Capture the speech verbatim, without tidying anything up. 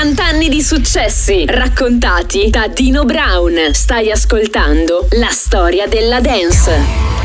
sessanta anni di successi raccontati da Dino Brown. Stai ascoltando la storia della dance.